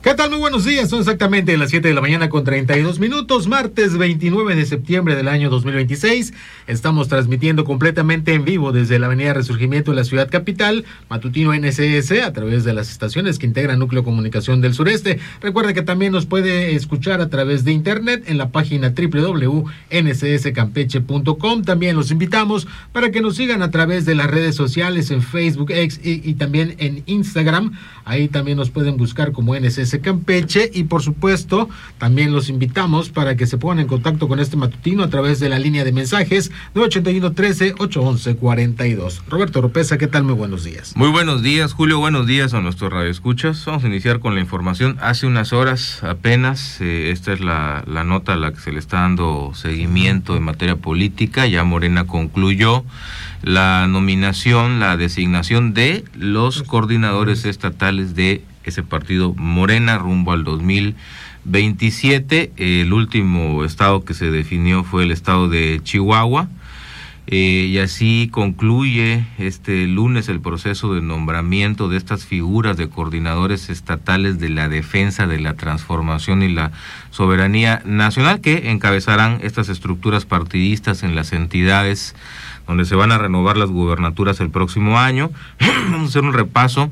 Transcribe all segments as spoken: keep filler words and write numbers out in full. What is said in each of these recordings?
¿Qué tal? Muy buenos días, son exactamente las siete de la mañana con treinta y dos minutos, martes veintinueve de septiembre del año dos mil veintiséis. Estamos transmitiendo completamente en vivo desde la avenida Resurgimiento de la ciudad capital, matutino N S S, a través de las estaciones que integran Núcleo Comunicación del Sureste. Recuerda que también nos puede escuchar a través de internet en la página doble u doble u doble u punto n s s campeche punto com. También los invitamos para que nos sigan a través de las redes sociales en Facebook, X y, y también en Instagram. Ahí también nos pueden buscar como N S S Campeche, y por supuesto también los invitamos para que se pongan en contacto con este matutino a través de la línea de mensajes nueve ochenta y uno trece ocho once cuarenta y dos. Roberto Oropesa, ¿qué tal? Muy buenos días. Muy buenos días, Julio, buenos días a nuestros radioescuchas. Vamos a iniciar con la información. Hace unas horas apenas, eh, esta es la, la nota a la que se le está dando seguimiento en materia política. Ya Morena concluyó la nominación, la designación de los coordinadores estatales de ese partido Morena rumbo al dos mil veintisiete. El último estado que se definió fue el estado de Chihuahua, eh, y así concluye este lunes el proceso de nombramiento de estas figuras de coordinadores estatales de la defensa de la transformación y la soberanía nacional, que encabezarán estas estructuras partidistas en las entidades donde se van a renovar las gubernaturas el próximo año. Vamos a hacer un repaso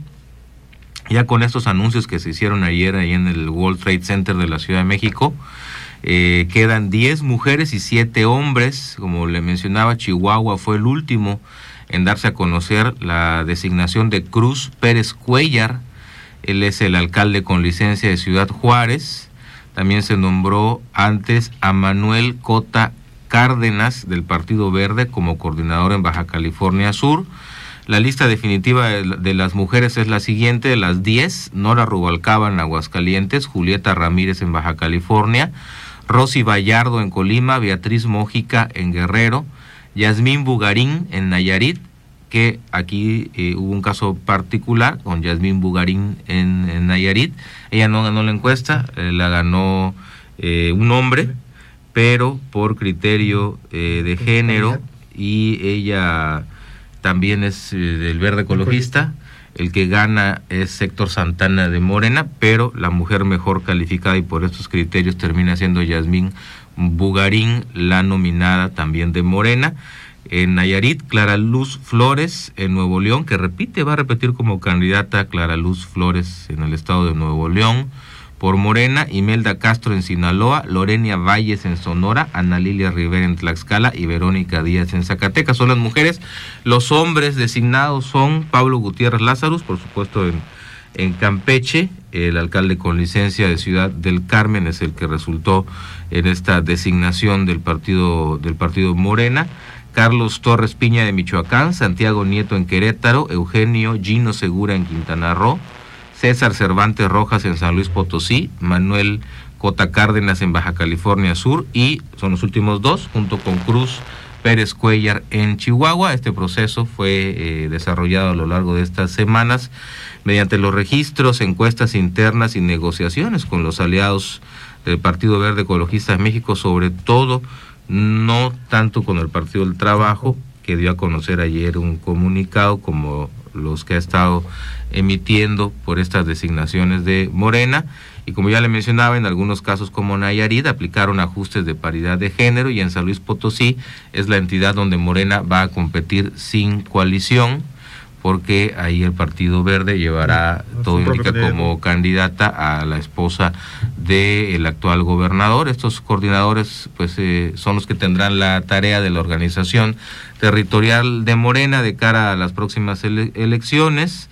ya con estos anuncios que se hicieron ayer ahí en el World Trade Center de la Ciudad de México. Eh, quedan diez mujeres y siete hombres. Como le mencionaba, Chihuahua fue el último en darse a conocer la designación de Cruz Pérez Cuellar. Él es el alcalde con licencia de Ciudad Juárez. También se nombró antes a Manuel Cota Cárdenas del Partido Verde como coordinador en Baja California Sur. La lista definitiva de, de las mujeres es la siguiente: de las diez, Nora Rubalcaba en Aguascalientes, Julieta Ramírez en Baja California, Rosy Vallardo en Colima, Beatriz Mójica en Guerrero, Yasmín Bugarín en Nayarit, que aquí eh, hubo un caso particular con Yasmín Bugarín en, en Nayarit. Ella no ganó la encuesta, eh, la ganó eh, un hombre, pero por criterio eh, de género, y ella también es eh, del Verde Ecologista. El que gana es Héctor Santana de Morena, pero la mujer mejor calificada y por estos criterios termina siendo Yasmín Bugarín, la nominada también de Morena. En Nayarit, Clara Luz Flores en Nuevo León, que repite, va a repetir como candidata Clara Luz Flores en el estado de Nuevo León por Morena. Imelda Castro en Sinaloa, Lorenia Valles en Sonora, Ana Lilia Rivera en Tlaxcala y Verónica Díaz en Zacatecas. Son las mujeres. Los hombres designados son Pablo Gutiérrez Lázarus, por supuesto en, en Campeche. El alcalde con licencia de Ciudad del Carmen es el que resultó en esta designación del partido, del partido Morena. Carlos Torres Piña de Michoacán, Santiago Nieto en Querétaro, Eugenio Gino Segura en Quintana Roo, César Cervantes Rojas en San Luis Potosí, Manuel Cota Cárdenas en Baja California Sur, y son los últimos dos, junto con Cruz Pérez Cuellar en Chihuahua. Este proceso fue eh, desarrollado a lo largo de estas semanas mediante los registros, encuestas internas y negociaciones con los aliados del Partido Verde Ecologista de México, sobre todo no tanto con el Partido del Trabajo, que dio a conocer ayer un comunicado, como los que ha estado emitiendo por estas designaciones de Morena. Y como ya le mencionaba, en algunos casos como Nayarit aplicaron ajustes de paridad de género, y en San Luis Potosí es la entidad donde Morena va a competir sin coalición, porque ahí el Partido Verde llevará, todo indica, como candidata a la esposa del actual gobernador. Estos coordinadores pues eh, son los que tendrán la tarea de la organización territorial de Morena de cara a las próximas ele- elecciones.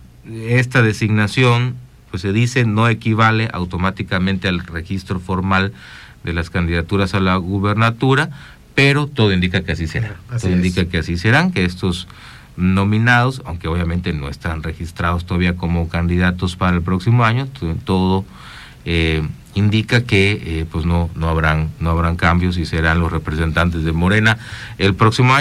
Esta designación, pues se dice, no equivale automáticamente al registro formal de las candidaturas a la gubernatura, pero todo indica que así será. Así todo es. indica que así serán, que estos nominados, aunque obviamente no están registrados todavía como candidatos para el próximo año, todo eh, indica que eh, pues no no habrán no habrán cambios y serán los representantes de Morena el próximo año.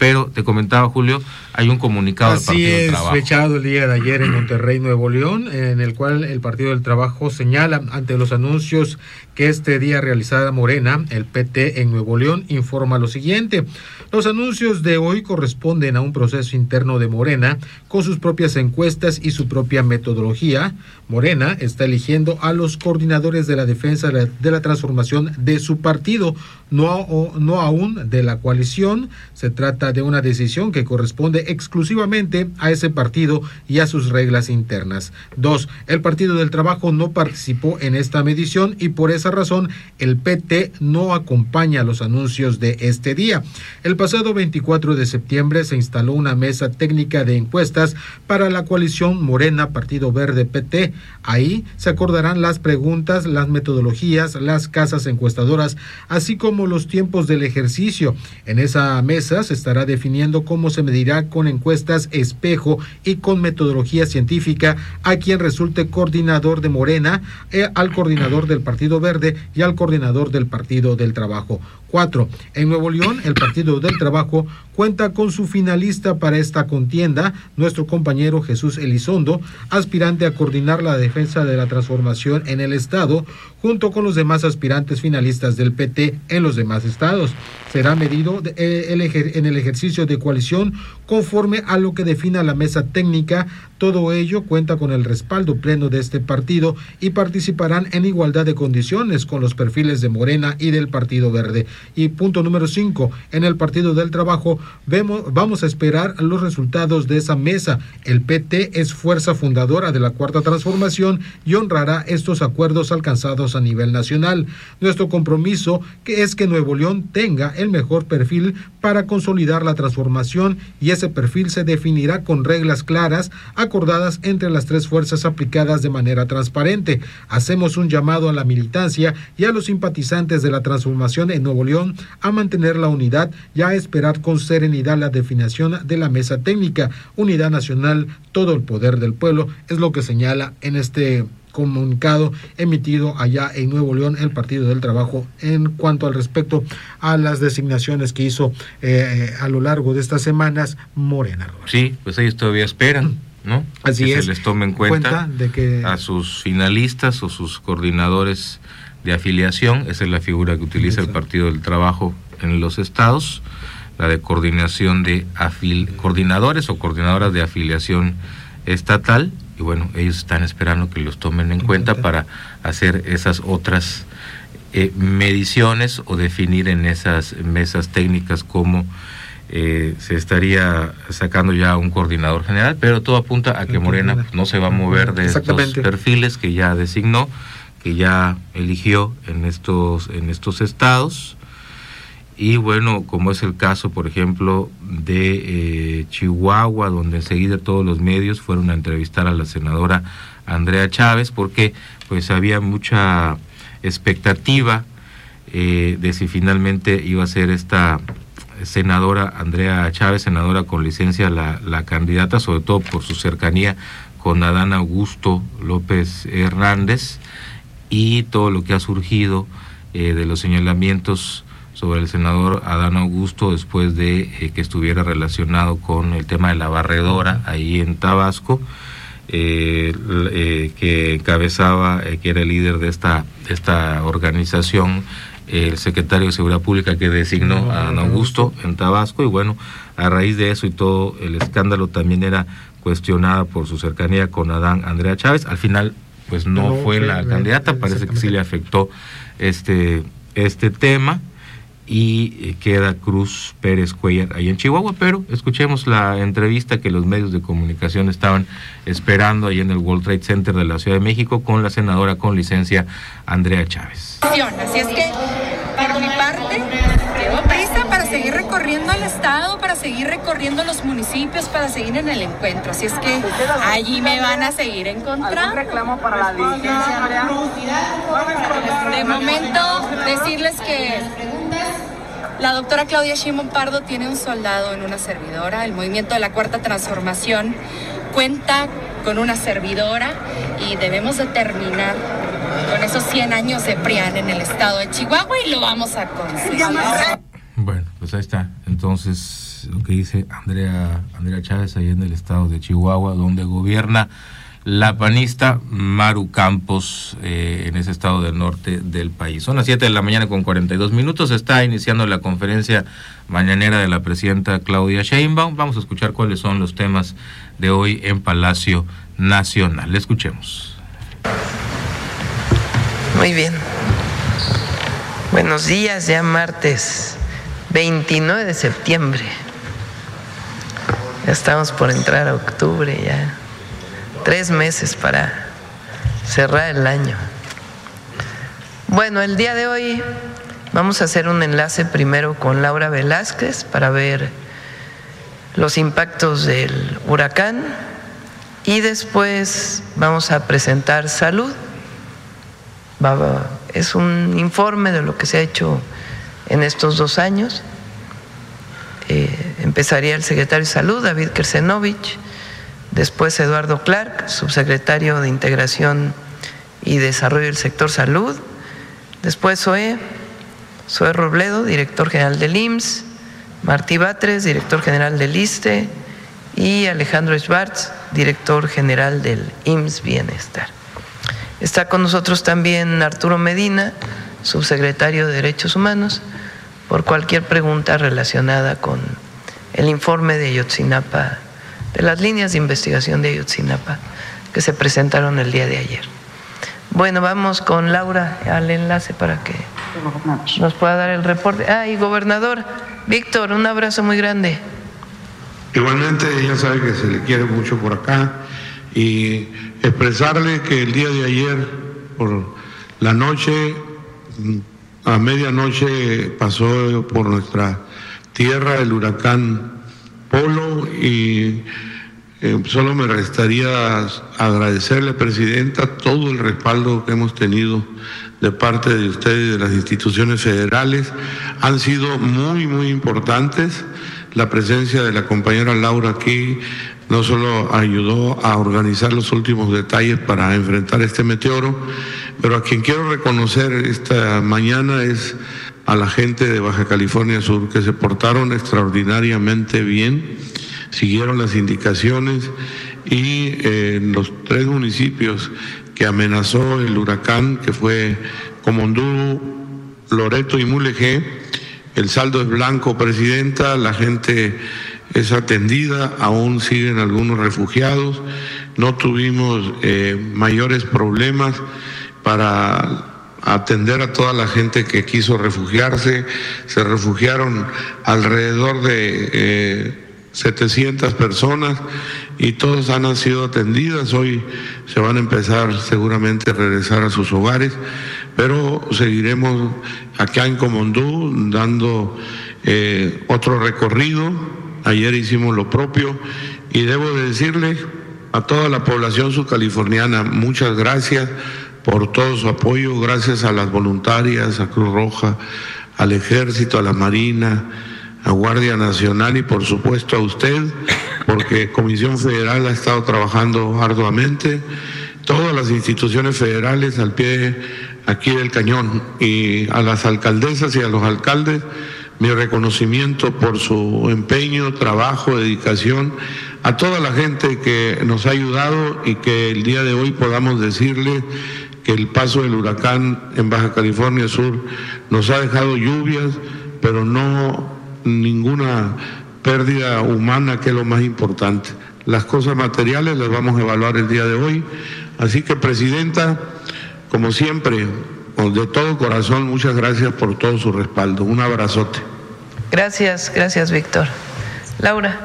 pero te comentaba, Julio, hay un comunicado del Partido del Trabajo. Así es, fechado el día de ayer en Monterrey, Nuevo León, en el cual el Partido del Trabajo señala ante los anuncios que este día realizará Morena, el P T en Nuevo León, informa lo siguiente: los anuncios de hoy corresponden a un proceso interno de Morena con sus propias encuestas y su propia metodología. Morena está eligiendo a los coordinadores de la defensa de la, de la transformación de su partido, no, o, no aún de la coalición. Se trata de una decisión que corresponde exclusivamente a ese partido y a sus reglas internas. Dos, el Partido del Trabajo no participó en esta medición y por esa razón el P T no acompaña los anuncios de este día. El pasado veinticuatro de septiembre se instaló una mesa técnica de encuestas para la coalición Morena, Partido Verde, P T. Ahí se acordarán las preguntas, las metodologías, las casas encuestadoras, así como los tiempos del ejercicio. En esa mesa se estará definiendo cómo se medirá con encuestas espejo y con metodología científica a quien resulte coordinador de Morena, eh, al coordinador del Partido Verde y al coordinador del Partido del Trabajo. Cuatro, en Nuevo León, el Partido del Trabajo cuenta con su finalista para esta contienda, nuestro compañero Jesús Elizondo, aspirante a coordinar la defensa de la transformación en el Estado, junto con los demás aspirantes finalistas del P T en los demás estados. Será medido de, eh, el ejer, en el ejercicio de coalición conforme a lo que defina la mesa técnica. Todo ello cuenta con el respaldo pleno de este partido y participarán en igualdad de condiciones con los perfiles de Morena y del Partido Verde. Y punto número cinco, en el Partido del Trabajo vemos, vamos a esperar los resultados de esa mesa. El P T es fuerza fundadora de la Cuarta Transformación y honrará estos acuerdos alcanzados a nivel nacional. Nuestro compromiso que es que Nuevo León tenga el mejor perfil para consolidar la transformación y ese perfil se definirá con reglas claras acordadas entre las tres fuerzas aplicadas de manera transparente. Hacemos un llamado a la militancia y a los simpatizantes de la transformación en Nuevo León a mantener la unidad y a esperar con serenidad la definición de la mesa técnica. Unidad nacional, todo el poder del pueblo, es lo que señala en este comunicado emitido allá en Nuevo León el Partido del Trabajo en cuanto al respecto a las designaciones que hizo eh, a lo largo de estas semanas Morena. Sí, pues ellos todavía esperan, ¿no? Así que es. Se les tome en cuenta, cuenta de que a sus finalistas o sus coordinadores de afiliación. Esa es la figura que utiliza el Partido del Trabajo en los estados, la de coordinación de afil, coordinadores o coordinadoras de afiliación estatal. Y bueno, ellos están esperando que los tomen en cuenta para hacer esas otras eh, mediciones o definir en esas mesas técnicas cómo eh, se estaría sacando ya un coordinador general, pero todo apunta a que Morena pues, no se va a mover de estos perfiles que ya designó, que ya eligió en estos, en estos estados. Y bueno, como es el caso, por ejemplo, de eh, Chihuahua, donde enseguida todos los medios fueron a entrevistar a la senadora Andrea Chávez, porque pues había mucha expectativa eh, de si finalmente iba a ser esta senadora Andrea Chávez, senadora con licencia, la, la candidata, sobre todo por su cercanía con Adán Augusto López Hernández, y todo lo que ha surgido eh, de los señalamientos sobre el senador Adán Augusto después de eh, que estuviera relacionado con el tema de la barredora ahí en Tabasco, eh, eh, que encabezaba, eh, que era el líder de esta, de esta organización, eh, el secretario de Seguridad Pública que designó a Adán Augusto en Tabasco. Y bueno, a raíz de eso y todo el escándalo, también era cuestionada por su cercanía con Adán Andrea Chávez. Al final pues no, no fue la candidata, parece que sí le afectó este, este tema. Y queda Cruz Pérez Cuellar ahí en Chihuahua, pero escuchemos la entrevista que los medios de comunicación estaban esperando ahí en el World Trade Center de la Ciudad de México con la senadora con licencia Andrea Chávez. Así es que, por mi parte, llevo prisa para seguir recorriendo el estado, para seguir recorriendo los municipios, para seguir en el encuentro. Así es que allí me van a seguir encontrando. ¿Algún reclamo para la dirigencia, Andrea? De momento, decirles que la doctora Claudia Sheinbaum Pardo tiene un soldado en una servidora. El movimiento de la Cuarta Transformación cuenta con una servidora y debemos de terminar con esos cien años de PRIAN en el estado de Chihuahua y lo vamos a conseguir. Bueno, Pues ahí está, entonces lo que dice Andrea Andrea Chávez ahí en el estado de Chihuahua, donde gobierna la panista Maru Campos, eh, en ese estado del norte del país. Son las siete de la mañana con cuarenta y dos minutos, está iniciando la conferencia mañanera de la presidenta Claudia Sheinbaum. Vamos a escuchar cuáles son los temas de hoy en Palacio Nacional. Le escuchemos. Muy bien. Buenos días, ya martes veintinueve de septiembre. Ya estamos por entrar a octubre, ya tres meses para cerrar el año. Bueno, el día de hoy vamos a hacer un enlace primero con Laura Velázquez para ver los impactos del huracán y después vamos a presentar salud. Es un informe de lo que se ha hecho en estos dos años. Eh, empezaría el secretario de Salud, David Kersenovich, después Eduardo Clark, subsecretario de Integración y Desarrollo del Sector Salud, después Zoé, Zoé Robledo, director general del I M S S, Martí Batres, director general del ISSSTE, y Alejandro Schwartz, director general del I M S S Bienestar. Está con nosotros también Arturo Medina, subsecretario de Derechos Humanos, por cualquier pregunta relacionada con el informe de Ayotzinapa, de las líneas de investigación de Ayotzinapa que se presentaron el día de ayer. Bueno, vamos con Laura al enlace para que nos pueda dar el reporte. Ah, y gobernador Víctor, un abrazo muy grande. Igualmente, ya sabe que se le quiere mucho por acá y expresarle que el día de ayer, por la noche, a medianoche pasó por nuestra tierra el huracán Polo y eh, solo me restaría agradecerle, Presidenta, todo el respaldo que hemos tenido de parte de usted y de las instituciones federales. Han sido muy, muy importantes. La presencia de la compañera Laura aquí no solo ayudó a organizar los últimos detalles para enfrentar este meteoro, pero a quien quiero reconocer esta mañana es a la gente de Baja California Sur, que se portaron extraordinariamente bien, siguieron las indicaciones y eh, en los tres municipios que amenazó el huracán, que fue Comondú, Loreto y Mulegé, el saldo es blanco, Presidenta, la gente es atendida, aún siguen algunos refugiados, no tuvimos eh, mayores problemas para atender a toda la gente que quiso refugiarse. Se refugiaron alrededor de eh, setecientas personas y todas han sido atendidas. Hoy se van a empezar seguramente a regresar a sus hogares, pero seguiremos acá en Comondú dando eh, otro recorrido. Ayer hicimos lo propio y debo de decirle a toda la población subcaliforniana, muchas gracias por todo su apoyo, gracias a las voluntarias, a Cruz Roja, al Ejército, a la Marina, a Guardia Nacional y por supuesto a usted, porque Comisión Federal ha estado trabajando arduamente, todas las instituciones federales al pie aquí del cañón, y a las alcaldesas y a los alcaldes, mi reconocimiento por su empeño, trabajo, dedicación, a toda la gente que nos ha ayudado y que el día de hoy podamos decirle que el paso del huracán en Baja California Sur nos ha dejado lluvias, pero no ninguna pérdida humana, que es lo más importante. Las cosas materiales las vamos a evaluar el día de hoy. Así que, Presidenta, como siempre, de todo corazón, muchas gracias por todo su respaldo. Un abrazote. Gracias, gracias, Víctor. Laura.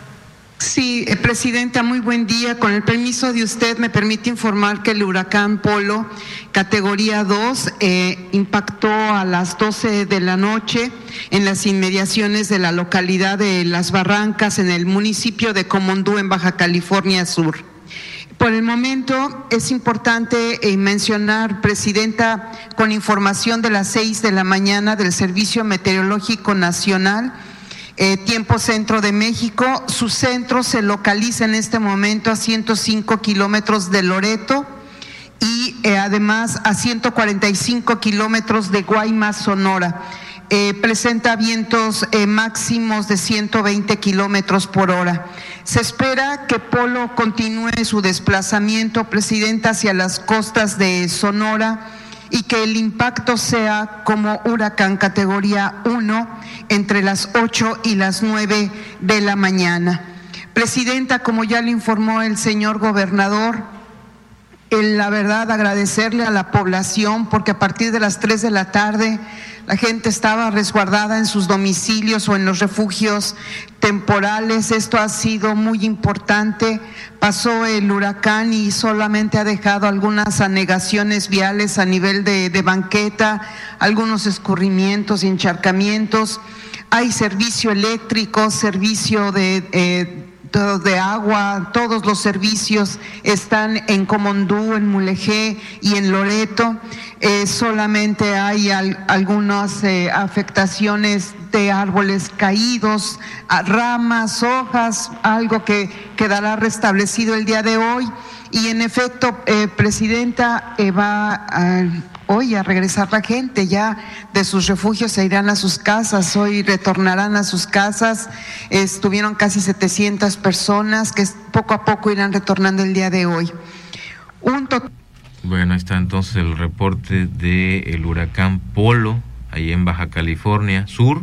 Sí, eh, Presidenta, muy buen día. Con el permiso de usted, me permite informar que el huracán Polo, categoría dos, eh, impactó a las doce de la noche en las inmediaciones de la localidad de Las Barrancas, en el municipio de Comondú, en Baja California Sur. Por el momento es importante eh, mencionar, Presidenta, con información de las seis de la mañana del Servicio Meteorológico Nacional, Eh, tiempo centro de México, su centro se localiza en este momento a ciento cinco kilómetros de Loreto y eh, además a ciento cuarenta y cinco kilómetros de Guaymas, Sonora. Eh, presenta vientos eh, máximos de ciento veinte kilómetros por hora. Se espera que Polo continúe su desplazamiento, Presidenta, hacia las costas de Sonora y que el impacto sea como huracán categoría uno entre las ocho y las nueve de la mañana. Presidenta, como ya le informó el señor gobernador, el, la verdad agradecerle a la población porque a partir de las tres de la tarde la gente estaba resguardada en sus domicilios o en los refugios temporales. Esto ha sido muy importante. Pasó el huracán y solamente ha dejado algunas anegaciones viales a nivel de, de banqueta, algunos escurrimientos y encharcamientos. Hay servicio eléctrico, servicio de... Eh, de agua, todos los servicios están en Comondú, en Mulegé y en Loreto. Eh, solamente hay al, algunas eh, afectaciones de árboles caídos, ramas, hojas, algo que quedará restablecido el día de hoy. Y en efecto, eh, Presidenta, eh, va a, hoy a regresar la gente, ya de sus refugios se irán a sus casas, hoy retornarán a sus casas. Estuvieron casi setecientas personas que poco a poco irán retornando el día de hoy. Un to- bueno, ahí está entonces el reporte del huracán Polo, ahí en Baja California Sur,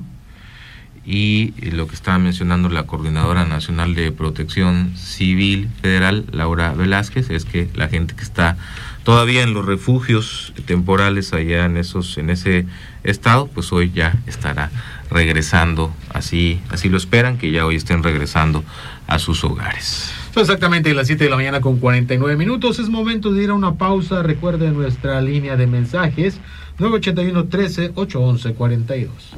y lo que estaba mencionando la Coordinadora Nacional de Protección Civil Federal, Laura Velázquez, es que la gente que está todavía en los refugios temporales allá en esos en ese estado, pues hoy ya estará regresando, así así lo esperan, que ya hoy estén regresando a sus hogares. Son exactamente las siete de la mañana con cuarenta y nueve minutos, es momento de ir a una pausa. Recuerde nuestra línea de mensajes nueve ochenta y uno, trece, ocho once, cuarenta y dos.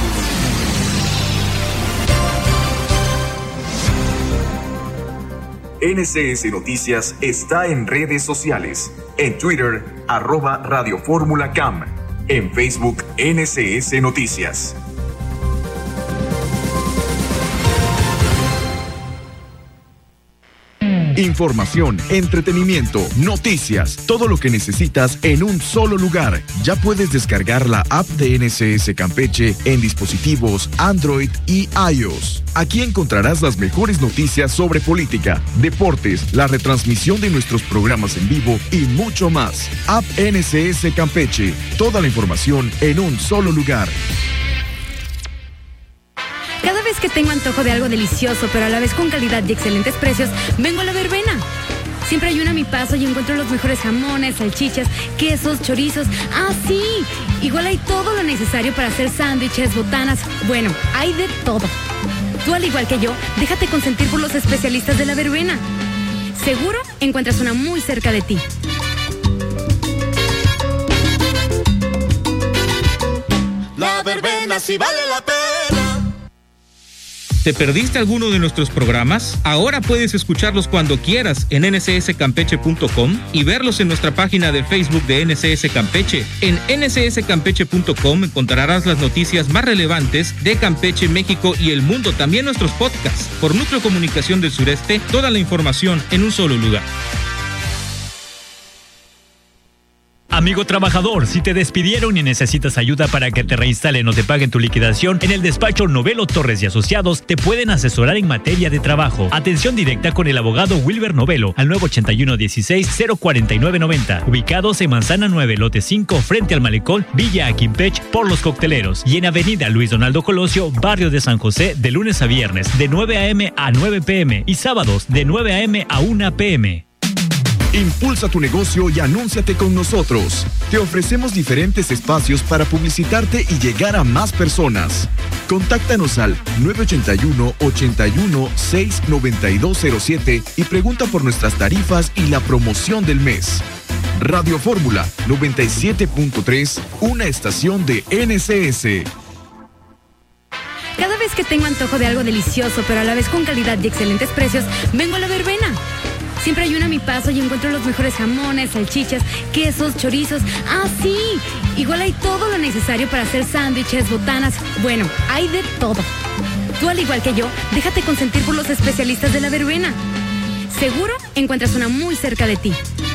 N C S Noticias está en redes sociales. En Twitter, arroba Radio Fórmula Cam. En Facebook, N C S Noticias. Información, entretenimiento, noticias, todo lo que necesitas en un solo lugar. Ya puedes descargar la app de N C S Campeche en dispositivos Android y iOS. Aquí encontrarás las mejores noticias sobre política, deportes, la retransmisión de nuestros programas en vivo y mucho más. App N C S Campeche, toda la información en un solo lugar. Cada vez que tengo antojo de algo delicioso, pero a la vez con calidad y excelentes precios, vengo a La Verbena. Siempre hay una a mi paso y encuentro los mejores jamones, salchichas, quesos, chorizos. ¡Ah, sí! Igual hay todo lo necesario para hacer sándwiches, botanas. Bueno, hay de todo. Tú, al igual que yo, déjate consentir por los especialistas de La Verbena. Seguro encuentras una muy cerca de ti. La Verbena sí vale la pena. ¿Te perdiste alguno de nuestros programas? Ahora puedes escucharlos cuando quieras en N C S campeche punto com y verlos en nuestra página de Facebook de N C S Campeche. En N C S campeche punto com encontrarás las noticias más relevantes de Campeche, México y el mundo, también nuestros podcasts. Por Núcleo Comunicación del Sureste, toda la información en un solo lugar. Amigo trabajador, si te despidieron y necesitas ayuda para que te reinstalen o te paguen tu liquidación, en el despacho Novelo Torres y Asociados te pueden asesorar en materia de trabajo. Atención directa con el abogado Wilber Novelo al nueve ochenta y uno, dieciséis, cero cuarenta y nueve noventa. Ubicados en Manzana nueve, lote cinco, frente al Malecón, Villa Aquimpech, por Los Cocteleros. Y en Avenida Luis Donaldo Colosio, barrio de San José, de lunes a viernes, de nueve a.m. a nueve p.m. y sábados, de nueve a.m. a una p.m. Impulsa tu negocio y anúnciate con nosotros. Te ofrecemos diferentes espacios para publicitarte y llegar a más personas. Contáctanos al nueve ochenta y uno, ochenta y uno, seis noventa y dos cero siete y pregunta por nuestras tarifas y la promoción del mes. Radio Fórmula noventa y siete punto tres, una estación de N C S. Cada vez que tengo antojo de algo delicioso, pero a la vez con calidad y excelentes precios, vengo a La Verbena. Siempre hay una a mi paso y encuentro los mejores jamones, salchichas, quesos, chorizos. ¡Ah, sí! Igual hay todo lo necesario para hacer sándwiches, botanas. Bueno, hay de todo. Tú, al igual que yo, déjate consentir por los especialistas de La Verbena. Seguro encuentras una muy cerca de ti.